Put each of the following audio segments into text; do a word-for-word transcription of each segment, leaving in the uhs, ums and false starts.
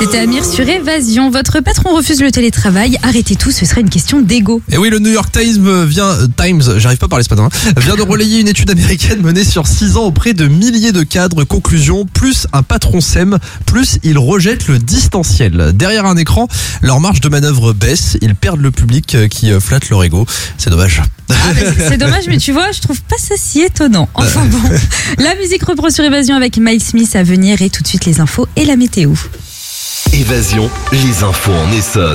C'était Amir sur Évasion. Votre patron refuse le télétravail. Arrêtez tout, ce serait une question d'ego. Et oui, le New York Times vient, euh, Times, j'arrive pas à parler ce matin, hein, vient de relayer une étude américaine menée sur six ans auprès de milliers de cadres. Conclusion, plus un patron s'aime, plus il rejette le distanciel. Derrière un écran, leur marge de manœuvre baisse. Ils perdent le public qui flatte leur ego. C'est dommage. Ah, c'est dommage, mais tu vois, je trouve pas ça si étonnant. Enfin bon, la musique reprend sur Évasion avec Miles Smith à venir et tout de suite les infos et la météo. Évasion, les infos en Essonne.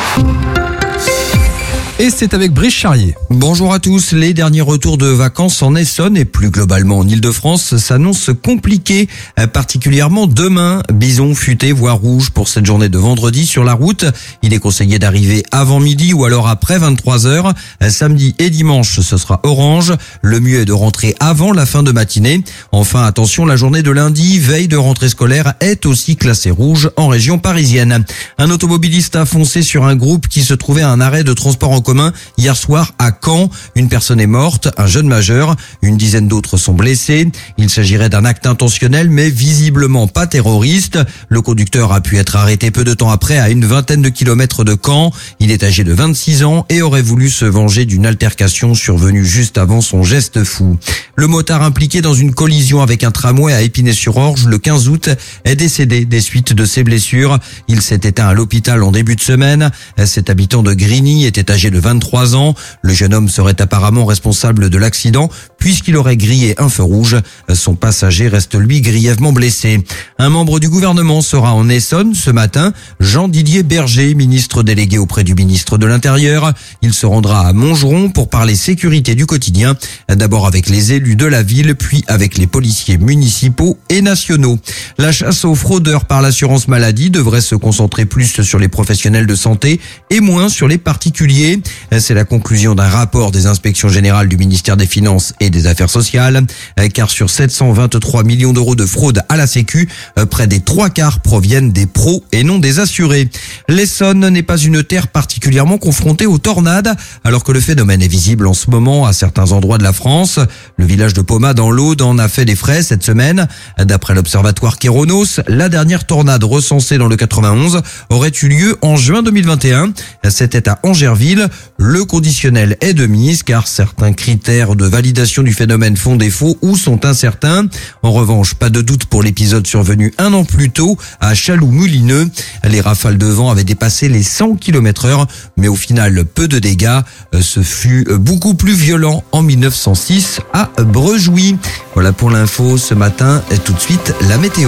Et c'est avec Brice Charrier. Bonjour à tous. Les derniers retours de vacances en Essonne et plus globalement en Ile-de-France s'annoncent compliqués, particulièrement demain. Bison, futé, voire rouge pour cette journée de vendredi sur la route. Il est conseillé d'arriver avant midi ou alors après vingt-trois heures. Samedi et dimanche, ce sera orange. Le mieux est de rentrer avant la fin de matinée. Enfin, attention, la journée de lundi, veille de rentrée scolaire, est aussi classée rouge en région parisienne. Un automobiliste a foncé sur un groupe qui se trouvait à un arrêt de transport en commun hier soir à Caen. Une personne est morte, un jeune majeur, une dizaine d'autres sont blessés. Il s'agirait d'un acte intentionnel mais visiblement pas terroriste. Le conducteur a pu être arrêté peu de temps après à une vingtaine de kilomètres de Caen. Il est âgé de vingt-six ans et aurait voulu se venger d'une altercation survenue juste avant son geste fou. Le motard impliqué dans une collision avec un tramway à Épinay-sur-Orge le quinze août est décédé des suites de ses blessures. Il s'est éteint à l'hôpital en début de semaine. Cet habitant de Grigny était âgé de vingt-trois ans. Le jeune homme serait apparemment responsable de l'accident puisqu'il aurait grillé un feu rouge. Son passager reste lui grièvement blessé. Un membre du gouvernement sera en Essonne ce matin. Jean-Didier Berger, ministre délégué auprès du ministre de l'Intérieur. Il se rendra à Montgeron pour parler sécurité du quotidien. D'abord avec les élus de la ville, puis avec les policiers municipaux et nationaux. La chasse aux fraudeurs par l'assurance maladie devrait se concentrer plus sur les professionnels de santé et moins sur les particuliers. C'est la conclusion d'un rapport des inspections générales du ministère des Finances et des Affaires sociales. Car sur sept cent vingt-trois millions d'euros de fraude à la Sécu, près des trois quarts proviennent des pros et non des assurés. L'Essonne n'est pas une terre particulièrement confrontée aux tornades, alors que le phénomène est visible en ce moment à certains endroits de la France. Le village de Poma dans l'Aude en a fait des frais cette semaine. D'après l'observatoire Kéronos, la dernière tornade recensée dans le quatre-vingt-onze aurait eu lieu en juin deux mille vingt et un. C'était à Angerville. Le conditionnel est de mise car certains critères de validation du phénomène font défaut ou sont incertains. En revanche, pas de doute pour l'épisode survenu un an plus tôt à Chaloux-Moulineux. Les rafales de vent avaient dépassé les cent kilomètres heure, mais au final, peu de dégâts. Ce fut beaucoup plus violent en mille neuf cent six à Brejouy. Voilà pour l'info ce matin. Et tout de suite, la météo.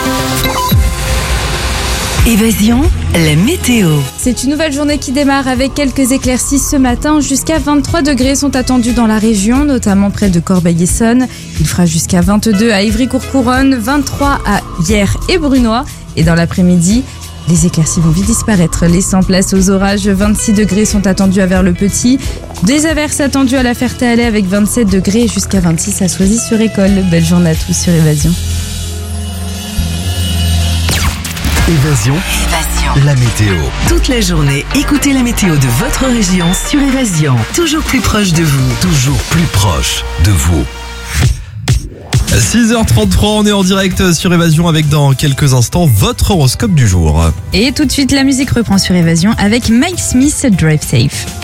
Évasion, la météo. C'est une nouvelle journée qui démarre avec quelques éclaircies ce matin. Jusqu'à vingt-trois degrés sont attendus dans la région, notamment près de Corbeil-Essonnes. Il fera jusqu'à vingt-deux à Ivry-Courcouronnes, vingt-trois à Hyères et Brunois. Et dans l'après-midi, les éclaircies vont vite disparaître, laissant place aux orages. vingt-six degrés sont attendus à Vers-le-Petit. Des averses attendues à la Ferté-Alais avec vingt-sept degrés jusqu'à vingt-six à Soisy-sur-École. Belle journée à tous sur Évasion. Évasion, Évasion. la météo. Toute la journée, écoutez la météo de votre région sur Évasion. Toujours plus proche de vous. Toujours plus proche de vous. six heures trente-trois, on est en direct sur Évasion avec dans quelques instants votre horoscope du jour. Et tout de suite, la musique reprend sur Évasion avec Mike Smith, Drive Safe.